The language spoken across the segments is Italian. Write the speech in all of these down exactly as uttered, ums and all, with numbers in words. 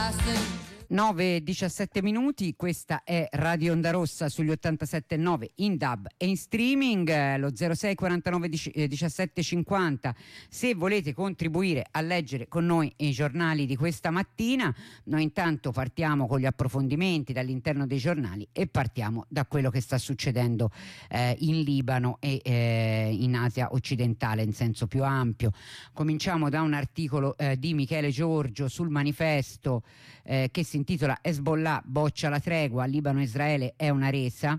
nove e diciassette minuti, questa è Radio Onda Rossa sugli ottantasette virgola nove in D A B e in streaming, eh, lo zero sei quarantanove diciassette cinquanta. Se volete contribuire a leggere con noi i giornali di questa mattina, noi intanto partiamo con gli approfondimenti dall'interno dei giornali e partiamo da quello che sta succedendo eh, in Libano e eh, in Asia occidentale in senso più ampio. Cominciamo da un articolo eh, di Michele Giorgio sul Manifesto eh, che si intitola Hezbollah boccia la tregua, Libano-Israele è una resa.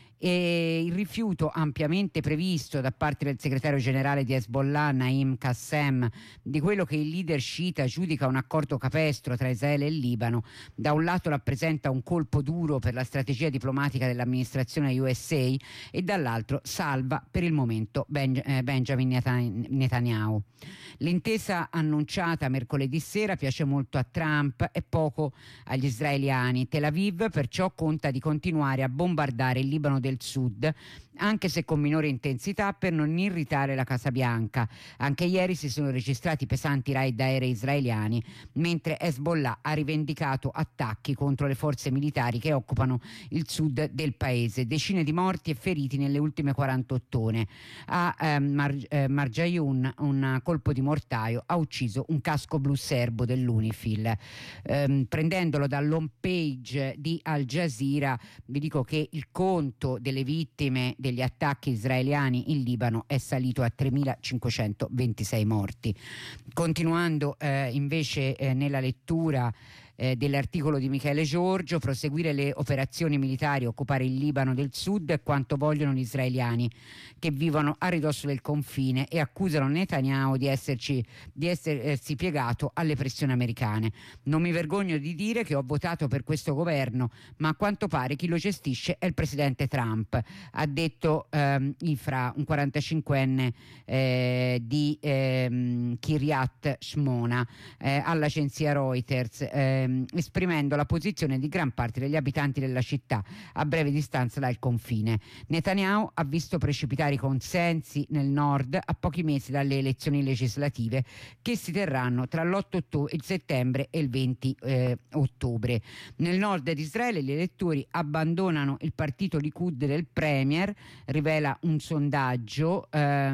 E il rifiuto ampiamente previsto da parte del segretario generale di Hezbollah Naim Qassem di quello che il leader sciita giudica un accordo capestro tra Israele e il Libano, da un lato rappresenta un colpo duro per la strategia diplomatica dell'amministrazione U S A e dall'altro salva per il momento Benj- eh, Benjamin Netanyahu. L'intesa annunciata mercoledì sera piace molto a Trump e poco agli israeliani. Tel Aviv perciò conta di continuare a bombardare il Libano del Sud, anche se con minore intensità, per non irritare la Casa Bianca. Anche ieri si sono registrati pesanti raid aerei israeliani, mentre Hezbollah ha rivendicato attacchi contro le forze militari che occupano il sud del paese. Decine di morti e feriti nelle ultime quarantotto ore. A eh, Mar- eh, Marjayoun un colpo di mortaio ha ucciso un casco blu serbo dell'Unifil. Ehm, prendendolo dall'home page di Al Jazeera, vi dico che il conto delle vittime degli attacchi israeliani in Libano è salito a tremilacinquecentoventisei morti. Continuando eh, invece eh, nella lettura eh, dell'articolo di Michele Giorgio, proseguire le operazioni militari, occupare il Libano del Sud è quanto vogliono gli israeliani che vivono a ridosso del confine e accusano Netanyahu di esserci di essersi piegato alle pressioni americane. Non mi vergogno di dire che ho votato per questo governo, ma a quanto pare chi lo gestisce è il presidente Trump, ha detto ehm, Ifra, un quarantacinquenne eh, di ehm, Kiryat Shmona eh, all'agenzia Reuters, ehm, esprimendo la posizione di gran parte degli abitanti della città a breve distanza dal confine. Netanyahu ha visto precipitare i consensi nel nord a pochi mesi dalle elezioni legislative che si terranno tra l'otto ottobre, il settembre e il venti eh, ottobre. Nel nord di Israele gli elettori abbandonano il partito Likud del premier, rivela un sondaggio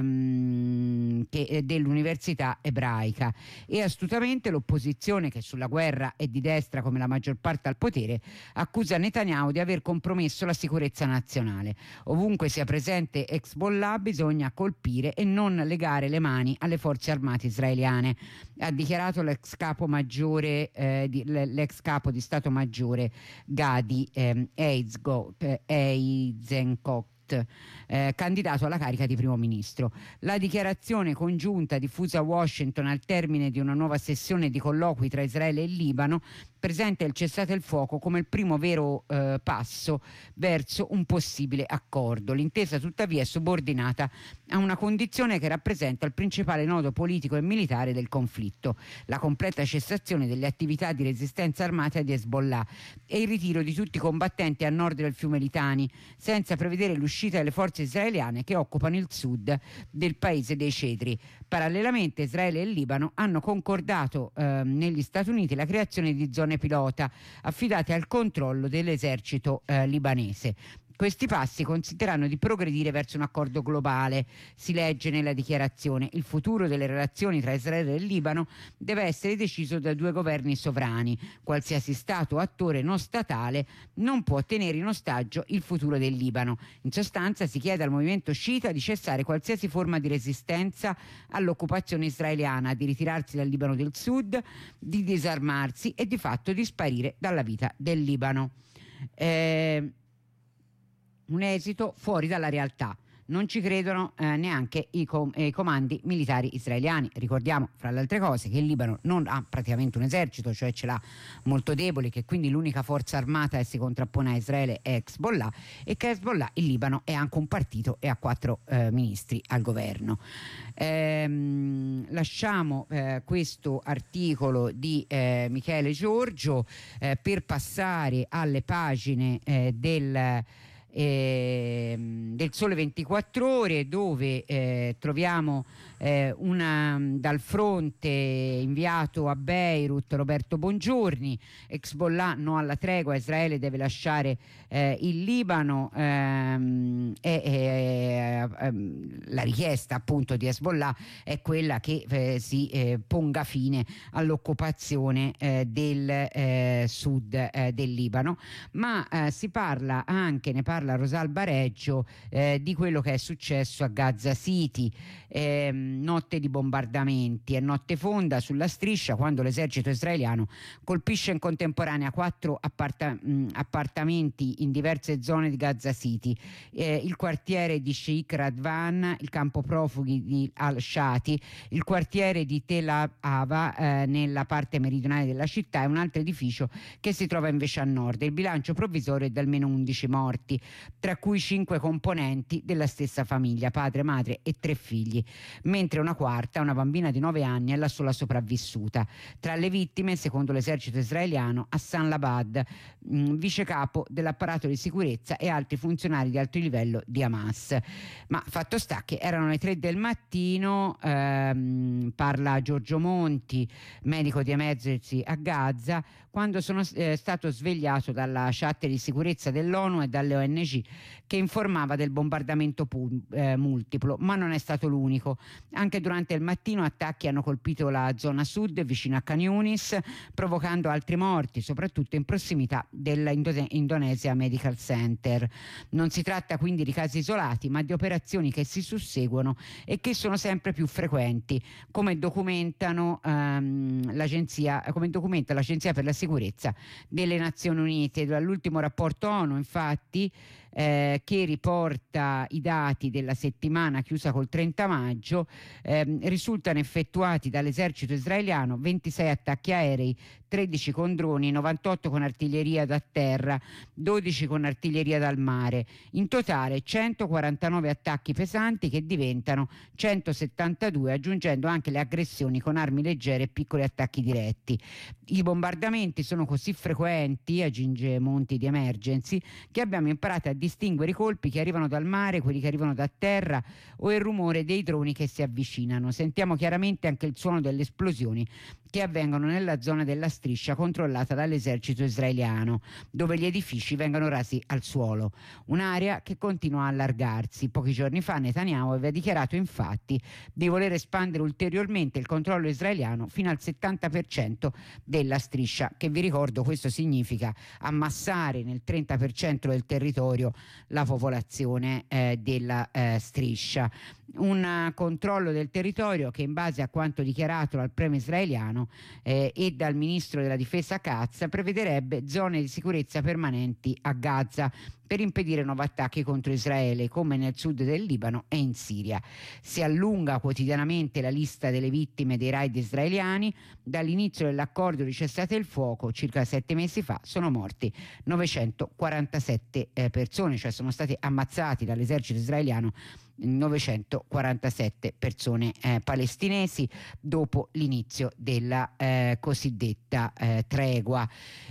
ehm, che, dell'università ebraica, e astutamente l'opposizione, che sulla guerra è di destra come la maggior parte al potere, accusa Netanyahu di aver compromesso la sicurezza nazionale. Ovunque sia presente Hezbollah bisogna colpire e non legare le mani alle forze armate israeliane, ha dichiarato l'ex capo maggiore eh, di, l'ex capo di Stato Maggiore Gadi eh, Eisenkot, Eisenkot Eh, candidato alla carica di primo ministro. La dichiarazione congiunta diffusa a Washington al termine di una nuova sessione di colloqui tra Israele e Libano presenta il cessate il fuoco come il primo vero eh, passo verso un possibile accordo. L'intesa tuttavia è subordinata a una condizione che rappresenta il principale nodo politico e militare del conflitto: la completa cessazione delle attività di resistenza armata di Hezbollah e il ritiro di tutti i combattenti a nord del fiume Litani, senza prevedere l'uscita delle forze israeliane che occupano il sud del paese dei cedri. Parallelamente Israele e il Libano hanno concordato eh, negli Stati Uniti la creazione di zone pilota affidate al controllo dell'esercito eh, libanese. Questi passi consentiranno di progredire verso un accordo globale. Si legge nella dichiarazione: il futuro delle relazioni tra Israele e il Libano deve essere deciso da due governi sovrani. Qualsiasi Stato o attore non statale non può tenere in ostaggio il futuro del Libano. In sostanza si chiede al movimento sciita di cessare qualsiasi forma di resistenza all'occupazione israeliana, di ritirarsi dal Libano del Sud, di disarmarsi e di fatto di sparire dalla vita del Libano. Eh, un esito fuori dalla realtà. Non ci credono eh, neanche i, com- i comandi militari israeliani. Ricordiamo, fra le altre cose, che il Libano non ha praticamente un esercito, cioè ce l'ha molto debole, che quindi l'unica forza armata che si contrappone a Israele è Hezbollah, e che Hezbollah, il Libano, è anche un partito e ha quattro eh, ministri al governo. Ehm, lasciamo eh, questo articolo di eh, Michele Giorgio eh, per passare alle pagine eh, del eh, del Sole ventiquattro Ore, dove eh, troviamo eh, una, dal fronte inviato a Beirut Roberto Bongiorni: Hezbollah no alla tregua, Israele deve lasciare eh, il Libano, ehm, e, e, ehm, la richiesta appunto di Hezbollah è quella che eh, si eh, ponga fine all'occupazione eh, del eh, sud eh, del Libano, ma eh, si parla anche, ne parla Rosalba Reggio, eh, di quello che è successo a Gaza City. Eh, notte di bombardamenti e notte fonda sulla striscia, quando l'esercito israeliano colpisce in contemporanea quattro apparta- mh, appartamenti in diverse zone di Gaza City, eh, il quartiere di Sheikh Radwan, il campo profughi di Al-Shati, il quartiere di Tel Ava eh, nella parte meridionale della città, e un altro edificio che si trova invece a nord. Il bilancio provvisorio è di almeno undici morti, tra cui cinque componenti della stessa famiglia, padre, madre e tre figli, mentre una quarta, una bambina di nove anni, è la sola sopravvissuta. Tra le vittime, secondo l'esercito israeliano, Hassan Labad, mh, vice capo dell'apparato di sicurezza, e altri funzionari di alto livello di Hamas. Ma fatto sta che erano le tre del mattino, ehm, parla Giorgio Monti, medico di emergency a Gaza, quando sono eh, stato svegliato dalla chat di sicurezza dell'ONU e dalle O N G che informava del bombardamento pu- eh, multiplo, ma non è stato l'unico. Anche durante il mattino attacchi hanno colpito la zona sud vicino a Khan Yunis, provocando altri morti, soprattutto in prossimità dell'Indonesia Medical Center. Non si tratta quindi di casi isolati, ma di operazioni che si susseguono e che sono sempre più frequenti, come documentano ehm, l'agenzia, come documenta l'Agenzia per la sicurezza delle Nazioni Unite. Dall'ultimo rapporto ONU, infatti, Eh, che riporta i dati della settimana chiusa col trenta maggio, ehm, risultano effettuati dall'esercito israeliano ventisei attacchi aerei, tredici con droni, novantotto con artiglieria da terra, dodici con artiglieria dal mare. In totale centoquarantanove attacchi pesanti, che diventano centosettantadue, aggiungendo anche le aggressioni con armi leggere e piccoli attacchi diretti. I bombardamenti sono così frequenti, aggiunge Monti di Emergency, che abbiamo imparato a distinguere i colpi che arrivano dal mare, quelli che arrivano da terra, o il rumore dei droni che si avvicinano. Sentiamo chiaramente anche il suono delle esplosioni che avvengono nella zona della striscia controllata dall'esercito israeliano, dove gli edifici vengono rasi al suolo, un'area che continua a allargarsi. Pochi giorni fa Netanyahu aveva dichiarato infatti di voler espandere ulteriormente il controllo israeliano fino al settanta per cento della striscia, che, vi ricordo, questo significa ammassare nel trenta per cento del territorio la popolazione eh, della eh, striscia. Un uh, controllo del territorio che, in base a quanto dichiarato dal premier israeliano eh, e dal ministro della difesa Katz, prevederebbe zone di sicurezza permanenti a Gaza per impedire nuovi attacchi contro Israele, come nel sud del Libano e in Siria. Si allunga quotidianamente la lista delle vittime dei raid israeliani. Dall'inizio dell'accordo di cessate il fuoco, circa sette mesi fa, sono morti novecentoquarantasette eh, persone, cioè sono stati ammazzati dall'esercito israeliano novecentoquarantasette persone eh, palestinesi dopo l'inizio della eh, cosiddetta eh, tregua.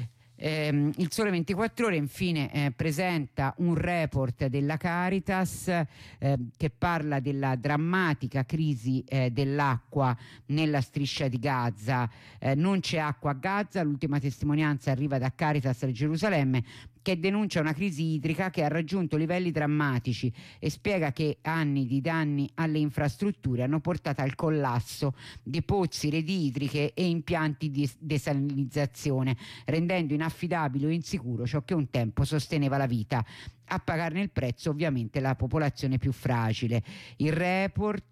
Eh, il Sole ventiquattro Ore infine eh, presenta un report della Caritas eh, che parla della drammatica crisi eh, dell'acqua nella striscia di Gaza. Eh, non c'è acqua a Gaza, l'ultima testimonianza arriva da Caritas di Gerusalemme, che denuncia una crisi idrica che ha raggiunto livelli drammatici e spiega che anni di danni alle infrastrutture hanno portato al collasso di pozzi, reti idriche e impianti di desalinizzazione, rendendo inaffidabile o insicuro ciò che un tempo sosteneva la vita. A pagarne il prezzo ovviamente la popolazione più fragile. Il report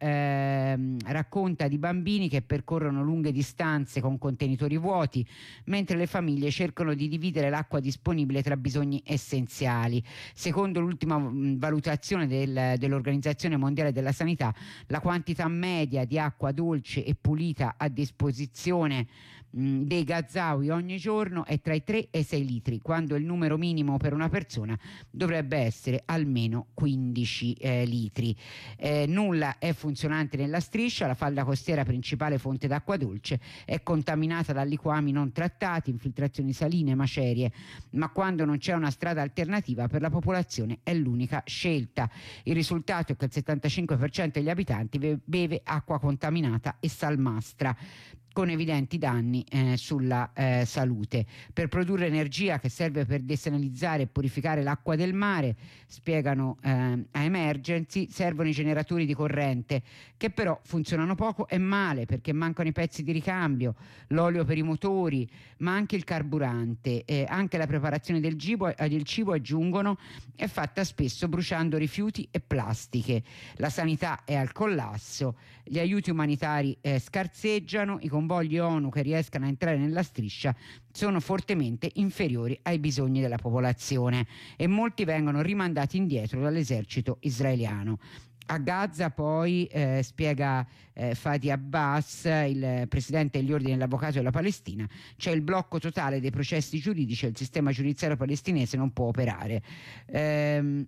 ehm, racconta di bambini che percorrono lunghe distanze con contenitori vuoti, mentre le famiglie cercano di dividere l'acqua disponibile tra bisogni essenziali. Secondo l'ultima mh, valutazione del, dell'Organizzazione Mondiale della Sanità, la quantità media di acqua dolce e pulita a disposizione mh, dei Gazawi ogni giorno è tra i tre e i sei litri, quando il numero minimo per una persona dovrebbe essere almeno quindici eh, litri. Eh, nulla è funzionante nella striscia, la falda costiera, principale fonte d'acqua dolce, è contaminata da liquami non trattati, infiltrazioni saline, macerie, ma quando non c'è una strada alternativa per la popolazione è l'unica scelta. Il risultato è che il settantacinque per cento degli abitanti beve acqua contaminata e salmastra, con evidenti danni eh, sulla eh, salute. Per produrre energia che serve per desalinizzare e purificare l'acqua del mare, spiegano eh, a Emergency, servono i generatori di corrente, che però funzionano poco e male perché mancano i pezzi di ricambio, l'olio per i motori, ma anche il carburante. Eh, anche la preparazione del cibo, eh, del cibo, aggiungono, è fatta spesso bruciando rifiuti e plastiche. La sanità è al collasso, gli aiuti umanitari eh, scarseggiano, i convogli ONU che riescano a entrare nella striscia sono fortemente inferiori ai bisogni della popolazione e molti vengono rimandati indietro dall'esercito israeliano. A Gaza poi, eh, spiega eh, Fadi Abbas, il presidente degli ordini dell'avvocato della Palestina, c'è il blocco totale dei processi giuridici e il sistema giudiziario palestinese non può operare. Ehm,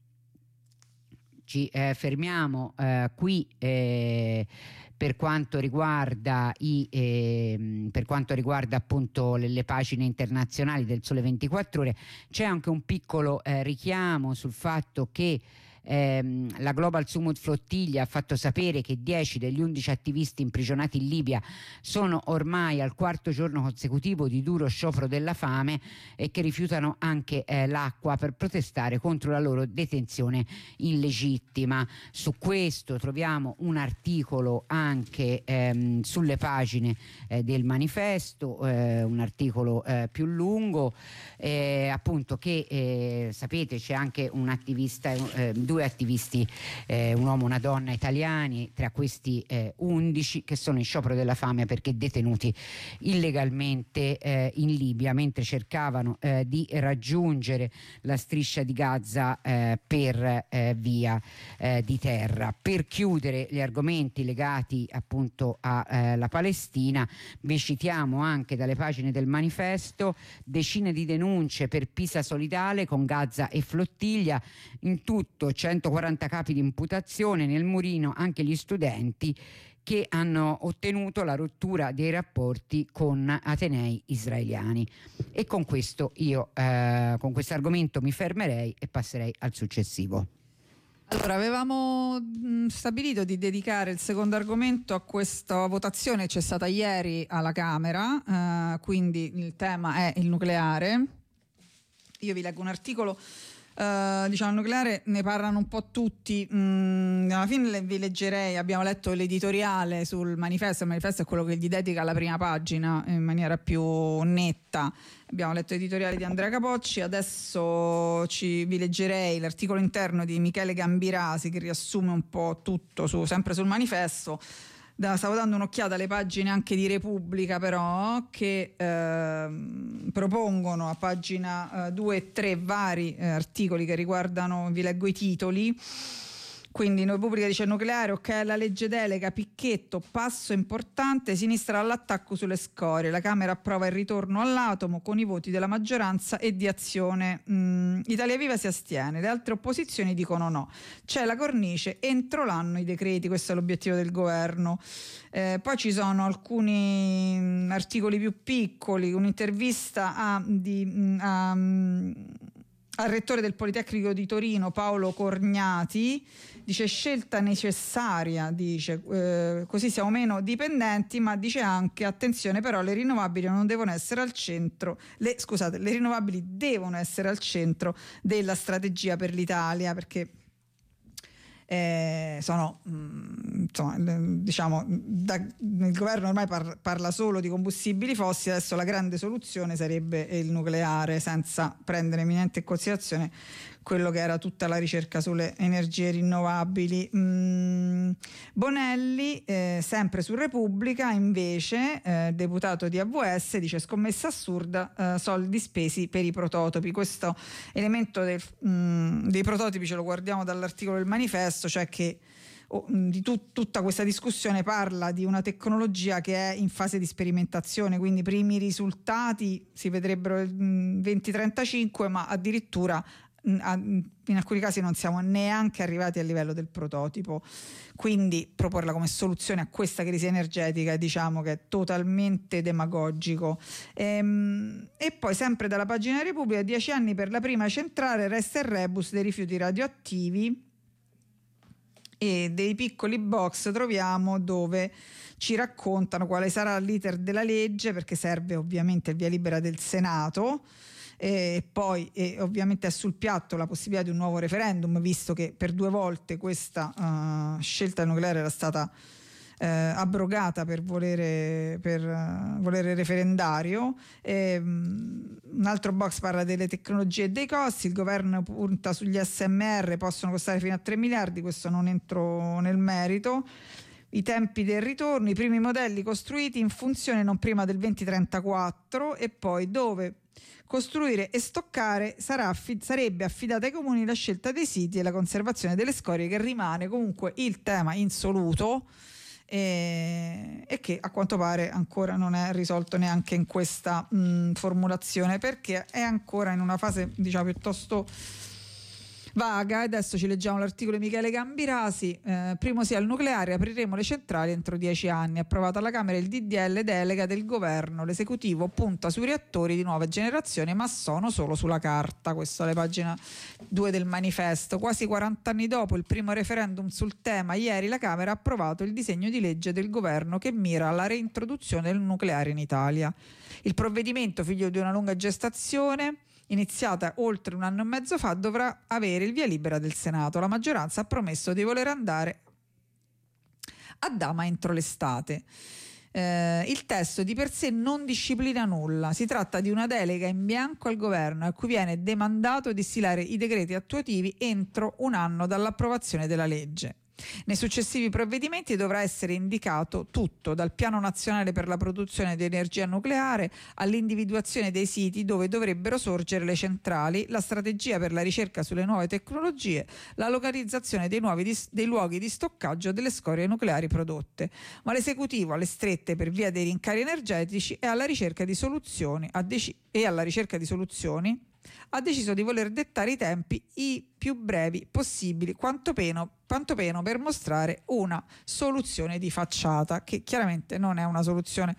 ci eh, fermiamo eh, qui eh, per quanto riguarda i eh, per quanto riguarda appunto le, le pagine internazionali del Sole ventiquattro Ore. C'è anche un piccolo eh, richiamo sul fatto che ehm, la Global Sumud Flottiglia ha fatto sapere che dieci degli undici attivisti imprigionati in Libia sono ormai al quarto giorno consecutivo di duro sciopero della fame e che rifiutano anche eh, l'acqua per protestare contro la loro detenzione illegittima. Su questo troviamo un articolo anche ehm, sulle pagine eh, del Manifesto, eh, un articolo eh, più lungo, eh, appunto che eh, sapete c'è anche un attivista, eh, due attivisti, eh, un uomo e una donna italiani, tra questi eh, undici che sono in sciopero della fame perché detenuti illegalmente eh, in Libia mentre cercavano eh, di raggiungere la striscia di Gaza eh, per eh, via eh, di terra. Per chiudere gli argomenti legati appunto alla Palestina, vi citiamo anche dalle pagine del Manifesto decine di denunce per Pisa solidale con Gaza e flottiglia, in tutto centoquaranta capi di imputazione, nel mirino anche gli studenti che hanno ottenuto la rottura dei rapporti con atenei israeliani. E con questo io eh, con questo argomento mi fermerei e passerei al successivo. Allora, avevamo mh, stabilito di dedicare il secondo argomento a questa votazione che c'è stata ieri alla Camera, eh, quindi il tema è il nucleare. Io vi leggo un articolo, eh, diciamo il nucleare ne parlano un po' tutti, mh, alla fine vi leggerei, abbiamo letto l'editoriale sul Manifesto, il Manifesto è quello che gli dedica la prima pagina in maniera più netta. Abbiamo letto l'editoriale di Andrea Capocci, adesso ci, vi leggerei l'articolo interno di Michele Gambirasi che riassume un po' tutto su, sempre sul Manifesto. Da, stavo dando un'occhiata alle pagine anche di Repubblica però che eh, propongono a pagina due e tre vari eh, articoli che riguardano, vi leggo i titoli. Quindi Repubblica dice nucleare, ok, la legge delega, Picchetto, passo importante, sinistra all'attacco sulle scorie, la Camera approva il ritorno all'atomo con i voti della maggioranza e di Azione, mm, Italia Viva si astiene, le altre opposizioni dicono no, c'è la cornice, entro l'anno i decreti, questo è l'obiettivo del governo. Eh, poi ci sono alcuni mh, articoli più piccoli, un'intervista a, di, mh, a al rettore del Politecnico di Torino Paolo Corgnati, dice scelta necessaria, dice eh, così siamo meno dipendenti, ma dice anche attenzione però le rinnovabili non devono essere al centro, le, scusate, le rinnovabili devono essere al centro della strategia per l'Italia, perché Eh, sono mh, insomma, diciamo da, il governo ormai par, parla solo di combustibili fossili, adesso la grande soluzione sarebbe il nucleare, senza prendere eminente in considerazione quello che era tutta la ricerca sulle energie rinnovabili. mm, Bonelli eh, sempre su Repubblica invece, eh, deputato di A V S, dice scommessa assurda, eh, soldi spesi per i prototipi. Questo elemento del, mm, dei prototipi ce lo guardiamo dall'articolo del Manifesto, cioè che o, di tut, tutta questa discussione parla di una tecnologia che è in fase di sperimentazione, quindi i primi risultati si vedrebbero nel duemilatrentacinque, ma addirittura in alcuni casi non siamo neanche arrivati al livello del prototipo, quindi proporla come soluzione a questa crisi energetica diciamo che è totalmente demagogico. Ehm, e poi sempre dalla pagina Repubblica, dieci anni per la prima centrale, resta il rebus dei rifiuti radioattivi, e dei piccoli box troviamo dove ci raccontano quale sarà l'iter della legge, perché serve ovviamente il via libera del Senato. E poi e ovviamente è sul piatto la possibilità di un nuovo referendum, visto che per due volte questa uh, scelta nucleare era stata uh, abrogata per volere, per, uh, volere referendario. E, um, un altro box parla delle tecnologie e dei costi, il governo punta sugli S M R, possono costare fino a tre miliardi, questo non entro nel merito. I tempi del ritorno, i primi modelli costruiti in funzione non prima del duemilatrentaquattro, e poi dove costruire e stoccare sarà affid- sarebbe affidata ai comuni la scelta dei siti e la conservazione delle scorie, che rimane comunque il tema insoluto e, e che a quanto pare ancora non è risolto neanche in questa mh, formulazione, perché è ancora in una fase diciamo piuttosto vaga. Adesso ci leggiamo l'articolo di Michele Gambirasi. Eh, primo sì al nucleare, apriremo le centrali entro dieci anni. Approvato alla Camera il D D L delega del governo, l'esecutivo punta sui reattori di nuova generazione, ma sono solo sulla carta. Questo è la pagina due del manifesto. Quasi quaranta anni dopo il primo referendum sul tema, ieri la Camera ha approvato il disegno di legge del governo che mira alla reintroduzione del nucleare in Italia. Il provvedimento, figlio di una lunga gestazione iniziata oltre un anno e mezzo fa, dovrà avere il via libera del Senato. La maggioranza ha promesso di voler andare a dama entro l'estate. Eh, il testo di per sé non disciplina nulla, si tratta di una delega in bianco al governo a cui viene demandato di stilare i decreti attuativi entro un anno dall'approvazione della legge. Nei successivi provvedimenti dovrà essere indicato tutto, dal piano nazionale per la produzione di energia nucleare all'individuazione dei siti dove dovrebbero sorgere le centrali, la strategia per la ricerca sulle nuove tecnologie, la localizzazione dei, nuovi dis- dei luoghi di stoccaggio delle scorie nucleari prodotte. Ma l'esecutivo, alle strette per via dei rincari energetici e alla ricerca di soluzioni, ha dec- e alla ricerca di soluzioni ha deciso di voler dettare i tempi i più brevi possibili, quanto meno, quanto meno per mostrare una soluzione di facciata, che chiaramente non è una soluzione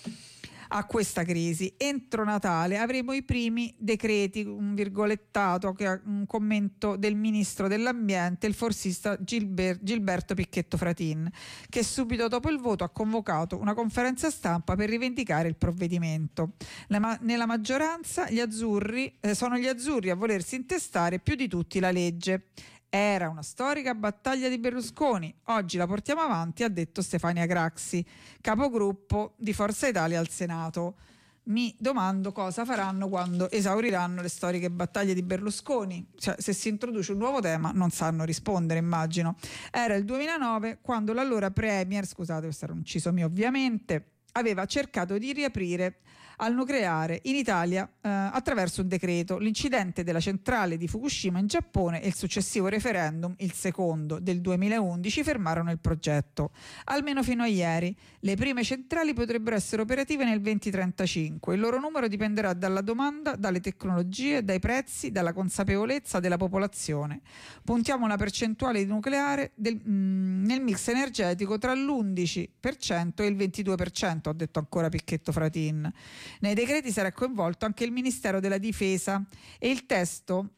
a questa crisi. Entro Natale avremo i primi decreti, un virgolettato, che è un commento del ministro dell'ambiente, il forsista Gilber- Gilberto Picchetto Fratin, che subito dopo il voto ha convocato una conferenza stampa per rivendicare il provvedimento. La ma- nella maggioranza gli azzurri eh, sono gli azzurri a volersi intestare più di tutti la legge. Era una storica battaglia di Berlusconi, oggi la portiamo avanti, ha detto Stefania Craxi, capogruppo di Forza Italia al Senato. Mi domando cosa faranno quando esauriranno le storiche battaglie di Berlusconi, cioè, se si introduce un nuovo tema non sanno rispondere, immagino. Era il duemilanove quando l'allora premier, scusate questo era un inciso mio ovviamente, aveva cercato di riaprire al nucleare in Italia eh, attraverso un decreto. L'incidente della centrale di Fukushima in Giappone e il successivo referendum, il secondo del duemilaundici, fermarono il progetto. Almeno fino a ieri le prime centrali potrebbero essere operative nel duemilatrentacinque. Il loro numero dipenderà dalla domanda, dalle tecnologie, dai prezzi, dalla consapevolezza della popolazione. Puntiamo una percentuale di nucleare del, mh, nel mix energetico tra l'undici per cento e il ventidue per cento, ha detto ancora Picchetto Fratin. Nei decreti sarà coinvolto anche il Ministero della Difesa e il testo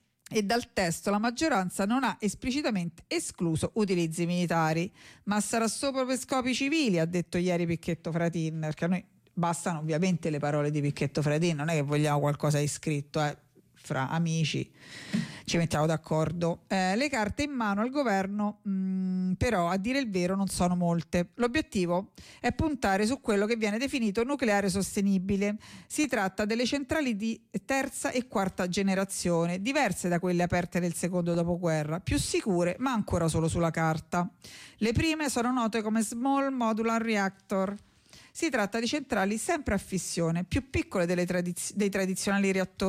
e dal testo la maggioranza non ha esplicitamente escluso utilizzi militari, ma sarà solo per scopi civili, ha detto ieri Picchetto Fratin, perché a noi bastano ovviamente le parole di Picchetto Fratin, non è che vogliamo qualcosa di scritto, eh. Fra amici ci mettiamo d'accordo. Eh, le carte in mano al governo mh, però a dire il vero non sono molte. L'obiettivo è puntare su quello che viene definito nucleare sostenibile. Si tratta delle centrali di terza e quarta generazione, diverse da quelle aperte nel secondo dopoguerra, più sicure ma ancora solo sulla carta. Le prime sono note come Small Modular Reactor. Si tratta di centrali sempre a fissione, più piccole delle tradiz- dei tradizionali reattori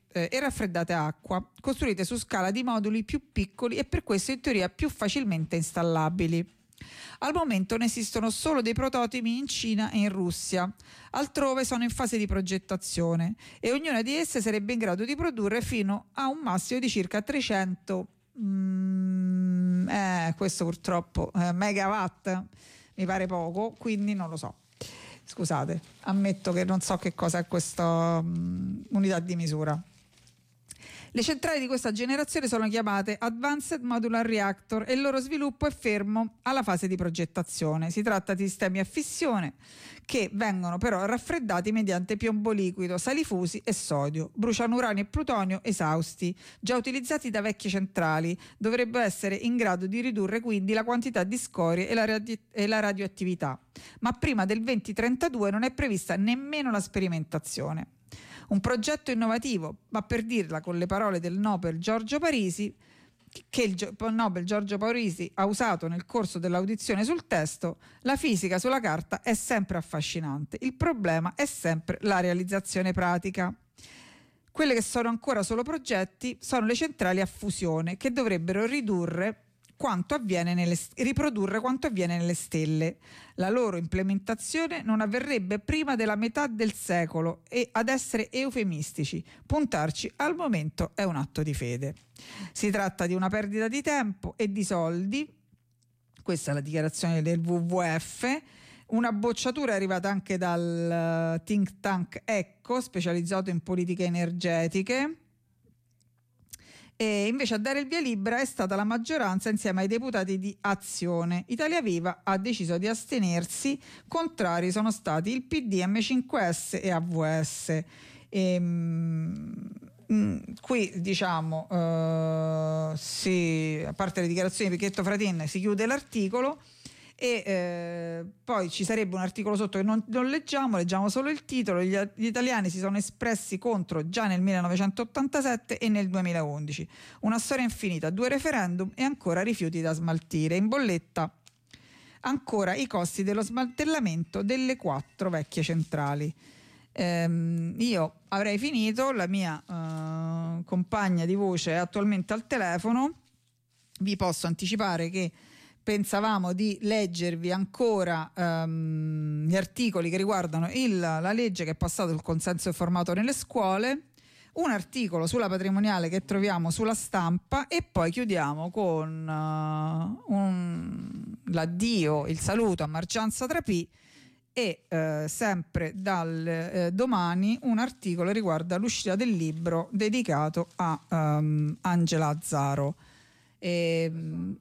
eh, e raffreddate a acqua, costruite su scala di moduli più piccoli e per questo in teoria più facilmente installabili. Al momento ne esistono solo dei prototipi in Cina e in Russia, altrove sono in fase di progettazione e ognuna di esse sarebbe in grado di produrre fino a un massimo di circa trecento mm, eh, questo purtroppo eh, megawatt mi pare poco, quindi non lo so. Scusate, ammetto che non so che cosa è questa um, unità di misura. Le centrali di questa generazione sono chiamate Advanced Modular Reactor e il loro sviluppo è fermo alla fase di progettazione. Si tratta di sistemi a fissione che vengono però raffreddati mediante piombo liquido, sali fusi e sodio. Bruciano uranio e plutonio esausti, già utilizzati da vecchie centrali. Dovrebbero essere in grado di ridurre quindi la quantità di scorie e la, radi- e la radioattività. Ma prima del duemilatrentadue non è prevista nemmeno la sperimentazione. Un progetto innovativo, ma per dirla con le parole del Nobel Giorgio Parisi, che il Nobel Giorgio Parisi ha usato nel corso dell'audizione sul testo, la fisica sulla carta è sempre affascinante, il problema è sempre la realizzazione pratica. Quelle che sono ancora solo progetti sono le centrali a fusione, che dovrebbero ridurre quanto avviene nelle, riprodurre quanto avviene nelle stelle. La loro implementazione non avverrebbe prima della metà del secolo e, ad essere eufemistici, puntarci al momento è un atto di fede. Si tratta di una perdita di tempo e di soldi. Questa è la dichiarazione del W W F. Una bocciatura è arrivata anche dal think tank ECCO, specializzato in politiche energetiche. E invece a dare il via libera è stata la maggioranza insieme ai deputati di Azione. Italia Viva ha deciso di astenersi, contrari sono stati il P D, M cinque S e A V S. E, mh, qui diciamo, uh, si, a parte le dichiarazioni di Pichetto Fratin, si chiude l'articolo. E eh, poi ci sarebbe un articolo sotto che non, non leggiamo, leggiamo solo il titolo. Gli, gli italiani si sono espressi contro già nel millenovecentottantasette e nel duemilaundici. Una storia infinita, due referendum e ancora rifiuti da smaltire. In bolletta ancora i costi dello smantellamento delle quattro vecchie centrali. Ehm, io avrei finito, la mia eh, compagna di voce è attualmente al telefono. Vi posso anticipare che pensavamo di leggervi ancora um, gli articoli che riguardano il, la legge che è passato il consenso informato nelle scuole, un articolo sulla patrimoniale che troviamo sulla Stampa e poi chiudiamo con uh, un, l'addio, il saluto a Marcianza Trapì e uh, sempre dal uh, domani un articolo riguarda l'uscita del libro dedicato a um, Angela Azzaro. E,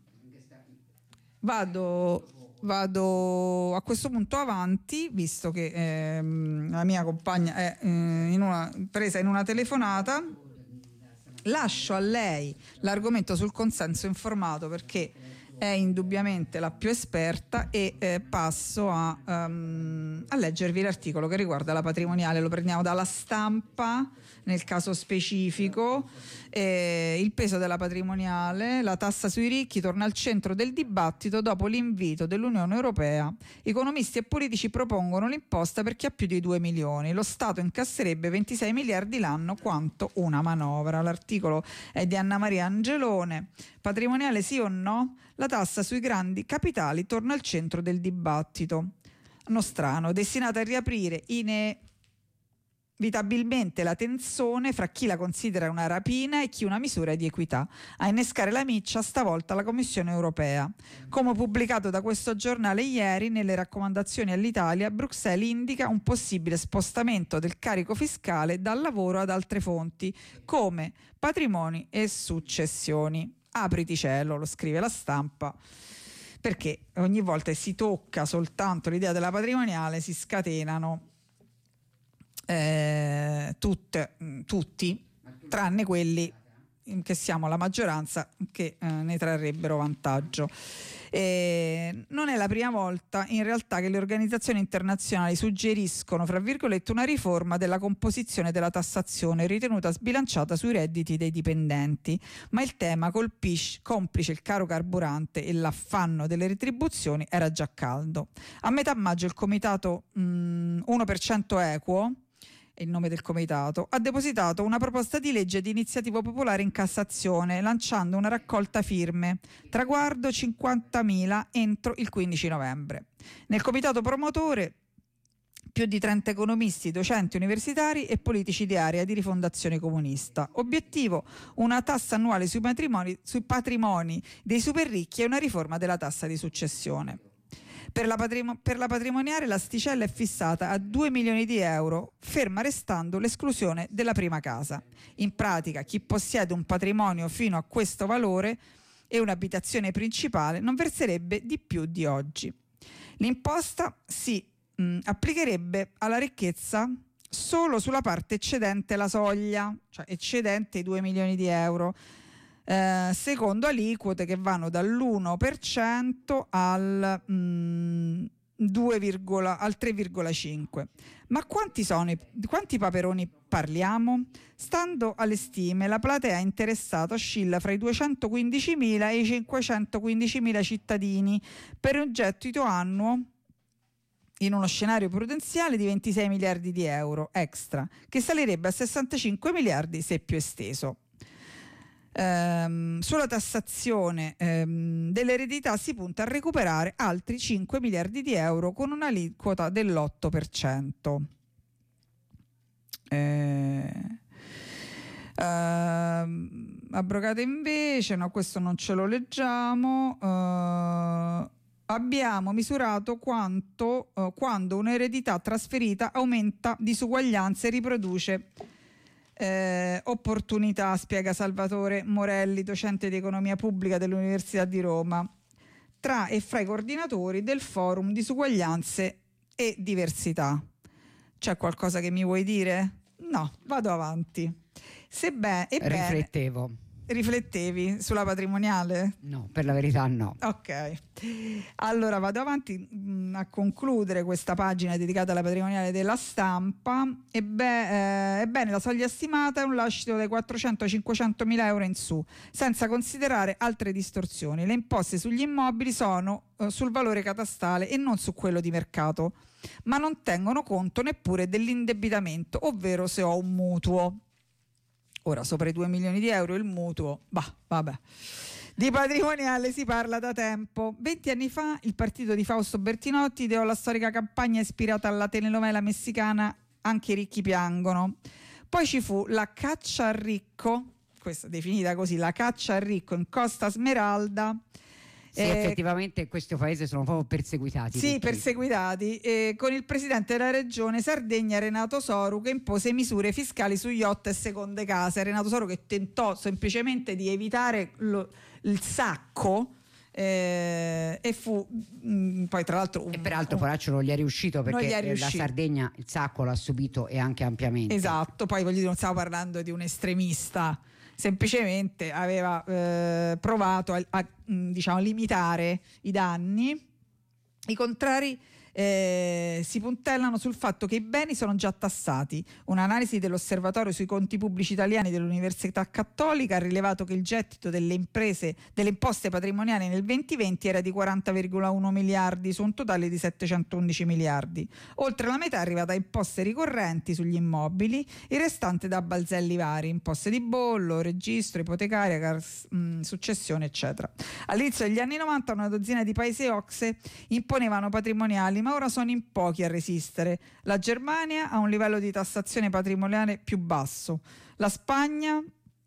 Vado, vado a questo punto avanti, visto che ehm, la mia compagna è eh, in una, presa in una telefonata. Lascio a lei l'argomento sul consenso informato perché è indubbiamente la più esperta e eh, passo a, um, a leggervi l'articolo che riguarda la patrimoniale. Lo prendiamo dalla Stampa nel caso specifico. Eh, il peso della patrimoniale, la tassa sui ricchi torna al centro del dibattito dopo l'invito dell'Unione Europea. Economisti e politici propongono l'imposta per chi ha più di due milioni. Lo Stato incasserebbe ventisei miliardi l'anno, quanto una manovra. L'articolo è di Anna Maria Angelone. Patrimoniale sì o no? La tassa sui grandi capitali torna al centro del dibattito nostrano, destinata a riaprire inevitabilmente la tensione fra chi la considera una rapina e chi una misura di equità. A innescare la miccia stavolta la Commissione Europea. Come pubblicato da questo giornale ieri, nelle raccomandazioni all'Italia, Bruxelles indica un possibile spostamento del carico fiscale dal lavoro ad altre fonti, come patrimoni e successioni. Apriti cielo, lo scrive la Stampa, perché ogni volta che si tocca soltanto l'idea della patrimoniale si scatenano eh, tutte, tutti, tranne quelli che siamo la maggioranza, che eh, ne trarrebbero vantaggio. E non è la prima volta in realtà che le organizzazioni internazionali suggeriscono, fra virgolette, una riforma della composizione della tassazione ritenuta sbilanciata sui redditi dei dipendenti, ma il tema colpisce, complice il caro carburante e l'affanno delle retribuzioni, era già caldo. A metà maggio il comitato mh, uno per cento equo è il nome del comitato, ha depositato una proposta di legge di iniziativa popolare in Cassazione, lanciando una raccolta firme, traguardo cinquantamila entro il quindici novembre. Nel comitato promotore più di trenta economisti, docenti universitari e politici di area di Rifondazione Comunista. Obiettivo: una tassa annuale sui patrimoni, sui patrimoni dei super ricchi e una riforma della tassa di successione. Per la, patrimo- per la patrimoniale l'asticella è fissata a due milioni di euro, ferma restando l'esclusione della prima casa. In pratica, chi possiede un patrimonio fino a questo valore e un'abitazione principale non verserebbe di più di oggi. L'imposta si mh, applicherebbe alla ricchezza solo sulla parte eccedente la soglia, cioè eccedente i due milioni di euro, eh, secondo aliquote che vanno dall'uno per cento al, mh, due, al tre virgola cinque. Ma quanti sono i, quanti paperoni parliamo? Stando alle stime, la platea interessata oscilla fra i duecentoquindicimila e i cinquecentoquindicimila cittadini per un gettito annuo in uno scenario prudenziale di ventisei miliardi di euro extra, che salirebbe a sessantacinque miliardi se più esteso. Ehm, sulla tassazione ehm, dell'eredità si punta a recuperare altri cinque miliardi di euro con un'aliquota dell'otto per cento. Eh, ehm, abrogate invece, no, questo non ce lo leggiamo. Eh, abbiamo misurato quanto eh, quando un'eredità trasferita aumenta disuguaglianza e riproduce Eh, opportunità, spiega Salvatore Morelli, docente di economia pubblica dell'Università di Roma, tra e fra i coordinatori del forum disuguaglianze e diversità. C'è qualcosa che mi vuoi dire? No, vado avanti. Sebbe- ebbene, Riflettevo. Riflettevi sulla patrimoniale? No, per la verità no. Ok, allora vado avanti mh, a concludere questa pagina dedicata alla patrimoniale della Stampa. Ebbe, eh, ebbene, la soglia stimata è un lascito dai quattrocento ai cinquecento mila euro in su, senza considerare altre distorsioni. Le imposte sugli immobili sono eh, sul valore catastale e non su quello di mercato, ma non tengono conto neppure dell'indebitamento, ovvero se ho un mutuo. Ora, sopra i due milioni di euro il mutuo, bah, vabbè. Di patrimoniale si parla da tempo. Venti anni fa il partito di Fausto Bertinotti ideò la storica campagna ispirata alla telenovela messicana Anche i ricchi piangono. Poi ci fu la caccia al ricco, questa definita così, la caccia al ricco in Costa Smeralda. Sì, eh, effettivamente in questo paese sono proprio perseguitati. Sì, tutti. perseguitati, eh, con il presidente della regione Sardegna Renato Soru che impose misure fiscali su yacht e seconde case. Renato Soru che tentò semplicemente di evitare lo, il sacco eh, e fu mh, poi tra l'altro un, e peraltro un, Poraccio non gli è riuscito perché è riuscito. La Sardegna il sacco l'ha subito e anche ampiamente. Esatto, poi voglio dire, non stiamo parlando di un estremista, semplicemente aveva eh, provato a, a diciamo limitare i danni. I contrari eh, si puntellano sul fatto che i beni sono già tassati. Un'analisi dell'Osservatorio sui conti pubblici italiani dell'Università Cattolica ha rilevato che il gettito delle imprese delle imposte patrimoniali nel duemilaventi era di quaranta virgola uno miliardi su un totale di settecentoundici miliardi. Oltre la metà è arrivata a imposte ricorrenti sugli immobili, il restante da balzelli vari, imposte di bollo, registro, ipotecaria, car- mh, successione, eccetera. All'inizio degli anni novanta una dozzina di paesi O C S E imponevano patrimoniali, ma ora sono in pochi a resistere. La Germania ha un livello di tassazione patrimoniale più basso. La Spagna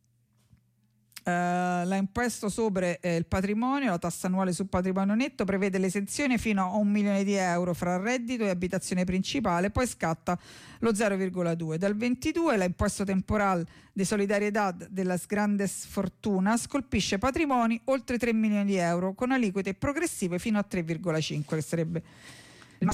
eh, l'ha imposto sopra eh, il patrimonio, la tassa annuale sul patrimonio netto prevede l'esenzione fino a un milione di euro fra reddito e abitazione principale, poi scatta lo zero virgola due. Dal ventidue l'imposto temporal de solidarietà della Grandes Fortunas colpisce patrimoni oltre tre milioni di euro con aliquote progressive fino a tre virgola cinque, che sarebbe